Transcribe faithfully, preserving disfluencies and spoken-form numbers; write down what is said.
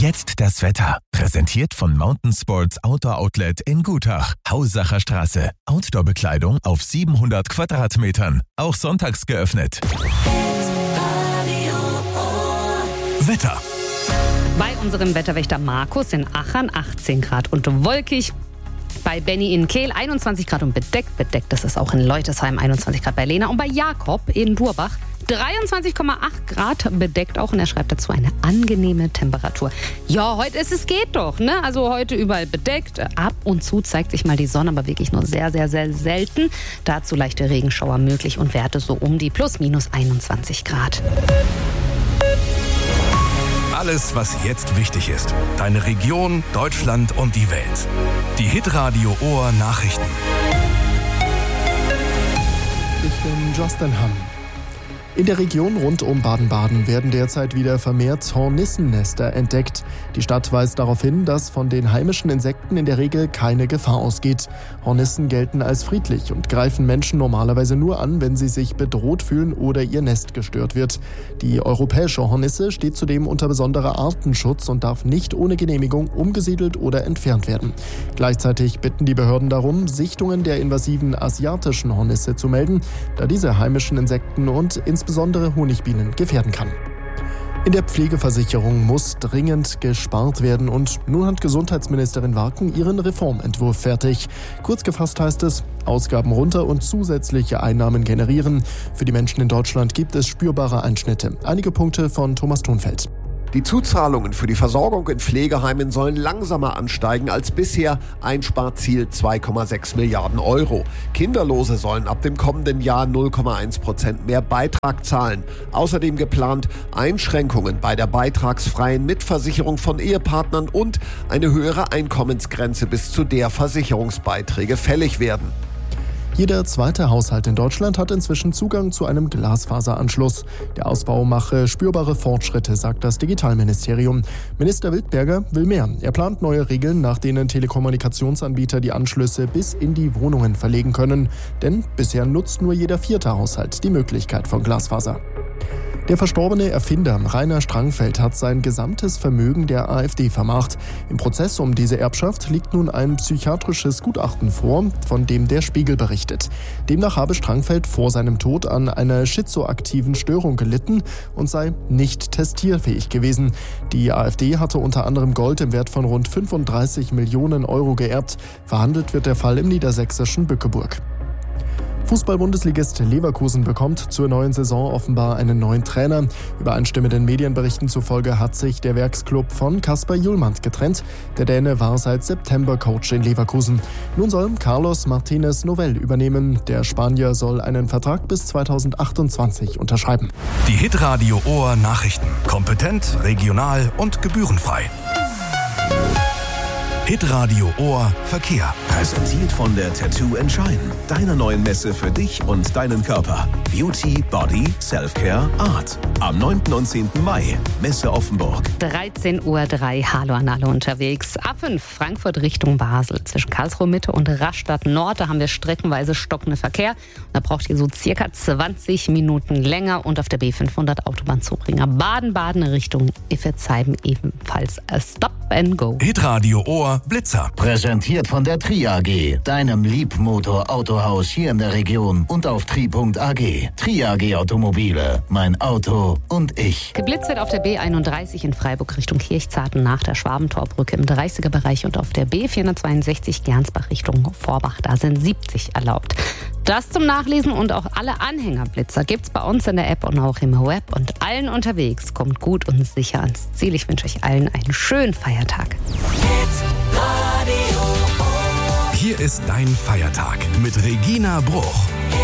Jetzt das Wetter. Präsentiert von Mountain Sports Outdoor Outlet in Gutach. Hausacher Straße. Outdoor-Bekleidung auf siebenhundert Quadratmetern. Auch sonntags geöffnet. Wetter. Bei unserem Wetterwächter Markus in Achern achtzehn Grad und wolkig. Bei Benny in Kehl einundzwanzig Grad und bedeckt. Bedeckt ist es auch in Leutesheim, einundzwanzig Grad bei Lena. Und bei Jakob in Burbach dreiundzwanzig Komma acht Grad bedeckt auch. Und er schreibt dazu eine angenehme Temperatur. Ja, heute ist es geht doch, ne? Also heute überall bedeckt. Ab und zu zeigt sich mal die Sonne, aber wirklich nur sehr, sehr, sehr selten. Dazu leichte Regenschauer möglich und Werte so um die plus minus einundzwanzig Grad. Alles, was jetzt wichtig ist. Deine Region, Deutschland und die Welt. Die Hitradio Ohr Nachrichten. Ich bin Justin Hamm. In der Region rund um Baden-Baden werden derzeit wieder vermehrt Hornissennester entdeckt. Die Stadt weist darauf hin, dass von den heimischen Insekten in der Regel keine Gefahr ausgeht. Hornissen gelten als friedlich und greifen Menschen normalerweise nur an, wenn sie sich bedroht fühlen oder ihr Nest gestört wird. Die europäische Hornisse steht zudem unter besonderer Artenschutz und darf nicht ohne Genehmigung umgesiedelt oder entfernt werden. Gleichzeitig bitten die Behörden darum, Sichtungen der invasiven asiatischen Hornisse zu melden, da diese heimischen Insekten und insbesondere insbesondere Honigbienen gefährden kann. In der Pflegeversicherung muss dringend gespart werden und nun hat Gesundheitsministerin Warken ihren Reformentwurf fertig. Kurz gefasst heißt es, Ausgaben runter und zusätzliche Einnahmen generieren. Für die Menschen in Deutschland gibt es spürbare Einschnitte. Einige Punkte von Thomas Thunfeld. Die Zuzahlungen für die Versorgung in Pflegeheimen sollen langsamer ansteigen als bisher. Einsparziel zwei Komma sechs Milliarden Euro. Kinderlose sollen ab dem kommenden Jahr null Komma eins Prozent mehr Beitrag zahlen. Außerdem geplant Einschränkungen bei der beitragsfreien Mitversicherung von Ehepartnern und eine höhere Einkommensgrenze, bis zu der Versicherungsbeiträge fällig werden. Jeder zweite Haushalt in Deutschland hat inzwischen Zugang zu einem Glasfaseranschluss. Der Ausbau mache spürbare Fortschritte, sagt das Digitalministerium. Minister Wildberger will mehr. Er plant neue Regeln, nach denen Telekommunikationsanbieter die Anschlüsse bis in die Wohnungen verlegen können. Denn bisher nutzt nur jeder vierte Haushalt die Möglichkeit von Glasfaser. Der verstorbene Erfinder Rainer Strangfeld hat sein gesamtes Vermögen der AfD vermacht. Im Prozess um diese Erbschaft liegt nun ein psychiatrisches Gutachten vor, von dem der Spiegel berichtet. Demnach habe Strangfeld vor seinem Tod an einer schizoaktiven Störung gelitten und sei nicht testierfähig gewesen. Die AfD hatte unter anderem Gold im Wert von rund fünfunddreißig Millionen Euro geerbt. Verhandelt wird der Fall im niedersächsischen Bückeburg. Fußball-Bundesligist Leverkusen bekommt zur neuen Saison offenbar einen neuen Trainer. Übereinstimmenden Medienberichten zufolge hat sich der Werksclub von Kasper Hjulmand getrennt. Der Däne war seit September Coach in Leverkusen. Nun soll Carlos Martinez Novell übernehmen. Der Spanier soll einen Vertrag bis zweitausendachtundzwanzig unterschreiben. Die Hitradio Ohr Nachrichten. Kompetent, regional und gebührenfrei. Hitradio Ohr Verkehr. Präsentiert von der Tattoo and Shine. Deiner neuen Messe für dich und deinen Körper. Beauty, Body, Selfcare, Art. Am neunten und zehnten Mai. Messe Offenburg. dreizehn Uhr drei. Hallo an alle unterwegs. A fünf Frankfurt Richtung Basel. Zwischen Karlsruhe Mitte und Rastatt Nord. Da haben wir streckenweise stockenden Verkehr. Da braucht ihr so circa zwanzig Minuten länger. Und auf der B fünfhundert Autobahn Zubringer Baden-Baden Richtung Iffezheim ebenfalls Stop and Go. Hitradio Ohr Blitzer. Präsentiert von der Tri A G, deinem Liebmotor-Autohaus hier in der Region und auf tri punkt a g. Tri A G Automobile, mein Auto und ich. Geblitzt wird auf der B einunddreißig in Freiburg Richtung Kirchzarten nach der Schwabentorbrücke im dreißiger Bereich und auf der B vierhundertzweiundsechzig Gernsbach Richtung Vorbach. Da sind siebzig erlaubt. Das zum Nachlesen und auch alle Anhängerblitzer gibt's bei uns in der App und auch im Web. Und allen unterwegs kommt gut und sicher ans Ziel. Ich wünsche euch allen einen schönen Feiertag. Hier ist dein Feiertag mit Regina Bruch.